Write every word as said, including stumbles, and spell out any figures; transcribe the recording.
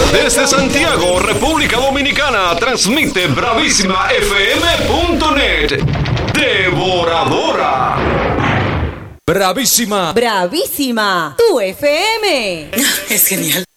Desde Santiago, República Dominicana, transmite bravísima f m punto net. Devoradora. Bravísima. Bravísima. Tu F M. Es genial.